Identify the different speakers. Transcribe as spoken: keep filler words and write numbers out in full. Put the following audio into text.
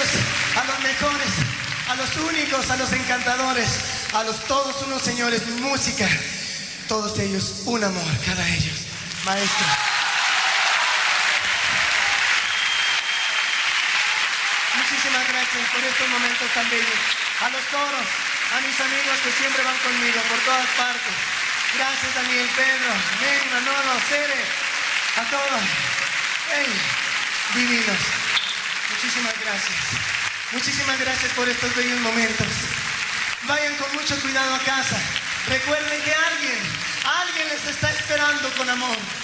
Speaker 1: primeros, a los mejores, a los únicos, a los encantadores, a los todos unos señores, música, todos ellos, un amor, cada ellos. Maestro. Muchísimas gracias por estos momentos tan bellos. A los coros, a mis amigos que siempre van conmigo por todas partes. Gracias Daniel, Pedro, Nen, Manolo, Cere, a todos. ¡Ey! Divinos. Muchísimas gracias. Muchísimas gracias por estos bellos momentos. Vayan con mucho cuidado a casa. Recuerden que alguien, alguien les está esperando con amor.